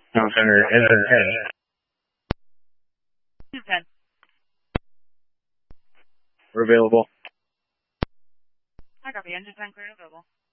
No, engine 10. We're available. I copy. Engine 10 cleared available.